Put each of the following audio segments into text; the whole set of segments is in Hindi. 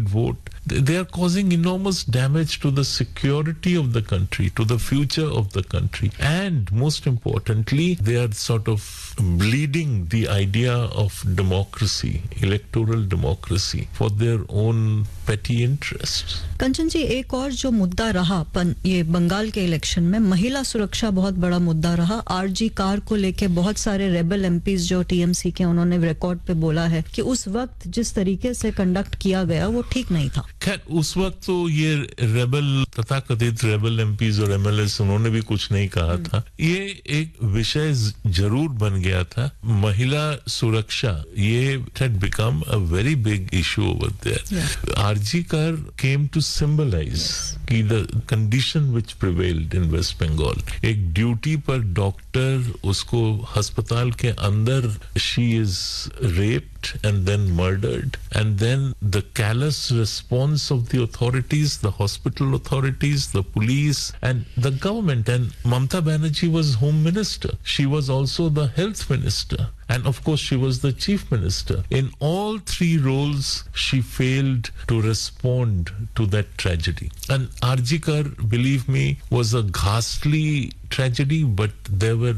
vote, they are causing enormous damage to the security of the country, to the future of the country. And most importantly, they are sort of bleeding the idea of democracy, electoral democracy, for their own petty interests. कंचन जी, एक और जो मुद्दा रहा ये बंगाल के इलेक्शन में, महिला सुरक्षा बहुत बड़ा मुद्दा रहा। आरजी कार को लेके बहुत सारे रेबल एमपीज जो टीएमसी के, उन्होंने रिकॉर्ड पे बोला है कि उस वक्त जिस तरीके से कंडक्ट किया गया वो ठीक नहीं था। खैर, उस वक्त तो ये रेबल, तथाकथित रेबल एमपीज और एमएलएस, उन्होंने भी कुछ नहीं कहा था। ये एक विषय जरूर बन गया था, महिला सुरक्षा। ये had become a very big issue over there. RG car came to symbolize कि the condition which prevailed in West Bengal. एक ड्यूटी पर डॉक्टर, उसको अस्पताल के अंदर she is raped and then murdered, and then the callous response of the authorities, the hospital authorities, the police and the government. And Mamata Banerjee was home minister. She was also the health minister. And of course, she was the chief minister. In all three roles, she failed to respond to that tragedy. And RG Kar, believe me, was a ghastly tragedy, but there were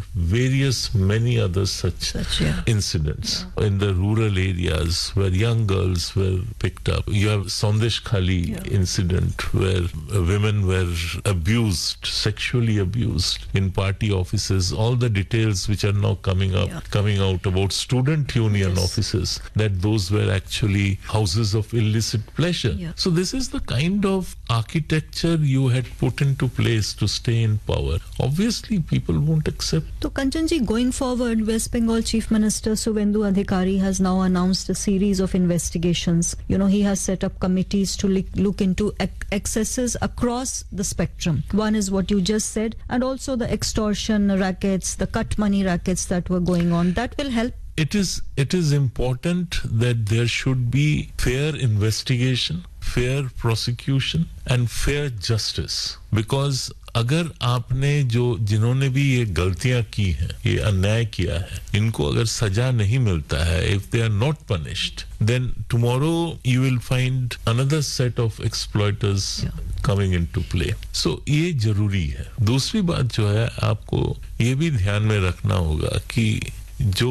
many other such incidents in the rural areas where young girls were picked up. You have Sandesh Khali incident where women were abused, sexually abused in party offices. All the details which are now coming out about student union offices, that those were actually houses of illicit pleasure. So this is the kind of architecture you had put into place to stay in power. Obviously, people won't accept. So, Kanchan ji, going forward, West Bengal Chief Minister Suvendu Adhikari has now announced a series of investigations. You know, he has set up committees to look into excesses across the spectrum. One is what you just said, and also the extortion rackets, the cut money rackets that were going on. That will help. It is important that there should be fair investigation, fair prosecution and fair justice, because अगर आपने जिन्होंने भी ये गलतियां की हैं, ये अन्याय किया है, इनको अगर सजा नहीं मिलता है, if they are not punished, then tomorrow you will find another set of exploiters coming into play. So ये जरूरी है। दूसरी बात जो है, आपको ये भी ध्यान में रखना होगा कि जो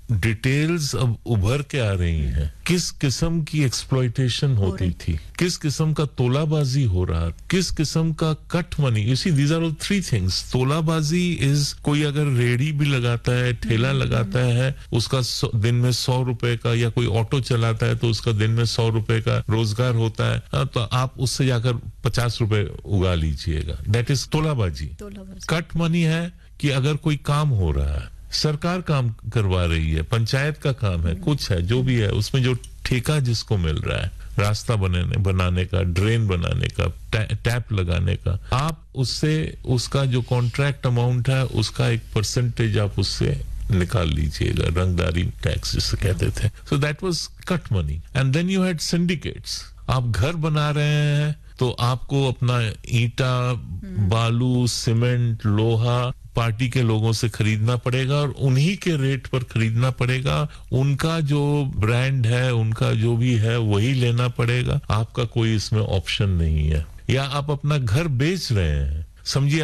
डिटेल्स अब उभर के आ रही हैं, किस किस्म की एक्सप्लॉयटेशन होती थी, किस किस्म का तोलाबाजी हो रहा, किस किस्म का cut money. You see, these are all three things. तोलाबाजी is कोई अगर रेडी भी लगाता है, ठेला लगाता है, उसका दिन में 100 रुपए का, या कोई ऑटो चलाता है तो उसका दिन में 100 रुपए का रोजगार होता है, तो आप उससे जाकर 50 रुपए उगा लीजिएगा। That is तोलाबाजी। कट मनी है कि अगर कोई काम हो रहा है, सरकार काम करवा रही है, पंचायत का काम है, कुछ है, जो भी है, उसमें जो ठेका जिसको मिल रहा है, रास्ता बनाने का, ड्रेन बनाने का, टैप लगाने का, आप उससे उसका जो कॉन्ट्रैक्ट अमाउंट है, उसका एक परसेंटेज आप उससे निकाल लीजिएगा, रंगदारी टैक्स जिसे कहते थे। So that was cut money. And then you had syndicates. आप घर बना रहे हैं तो आपको अपना ईंटा, बालू, सीमेंट, लोहा पार्टी के लोगों से खरीदना पड़ेगा और उन्हीं के रेट पर खरीदना पड़ेगा। उनका जो ब्रांड है, उनका जो भी है, वही लेना पड़ेगा। आपका कोई इसमें ऑप्शन नहीं है। या आप अपना घर बेच रहे हैं, समझिए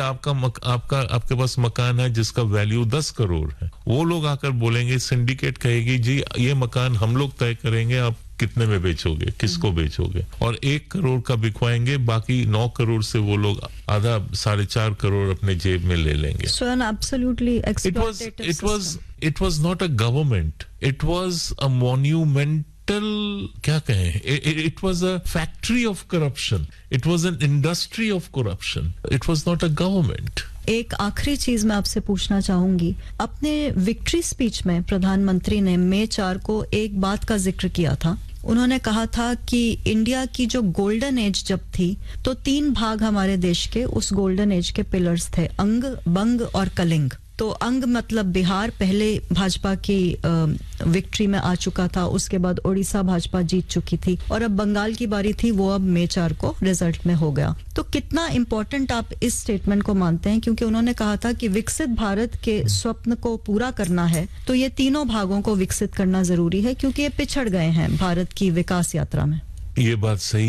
आपके पास मकान है जिसका वैल्यू 10 करोड़ है, वो लोग आकर बोलेंगे, सिंडिकेट कहेगी जी ये मकान हम लोग तय करेंगे, आप कितने में बेचोगे, किसको बेचोगे, और 1 करोड़ का बिकवाएंगे, बाकी 9 करोड़ से वो लोग आधा 4.5 करोड़ अपने जेब में ले लेंगे। So an absolutely exploitative system. It was not a government. It was a monumental, क्या कहें, it was a factory of corruption. It was an industry of corruption. It was not a government. एक आखिरी चीज मैं आपसे पूछना चाहूंगी। अपने विक्ट्री स्पीच में प्रधानमंत्री ने मई 4 को एक बात का जिक्र किया था। उन्होंने कहा था कि इंडिया की जो गोल्डन एज जब थी, तो 3 भाग हमारे देश के उस गोल्डन एज के पिलर्स थे, अंग, बंग और कलिंग। तो अंग मतलब बिहार पहले भाजपा की विक्ट्री में आ चुका था, उसके बाद ओडिशा भाजपा जीत चुकी थी, और अब बंगाल की बारी थी, वो अब मई 4 को रिजल्ट में हो गया। तो कितना इंपॉर्टेंट आप इस स्टेटमेंट को मानते हैं, क्योंकि उन्होंने कहा था कि विकसित भारत के स्वप्न को पूरा करना है तो ये तीनों भागों को विकसित करना जरूरी है, क्योंकि ये पिछड़ गए हैं भारत की विकास यात्रा में। ये बात सही